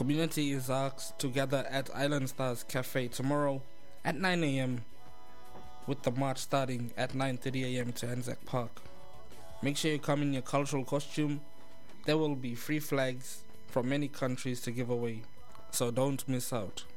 Community is asked to gather at Island Stars Cafe tomorrow at 9 a.m. with the march starting at 9:30 a.m. to Anzac Park. Make sure you come in your cultural costume. There will be free flags from many countries to give away, so don't miss out.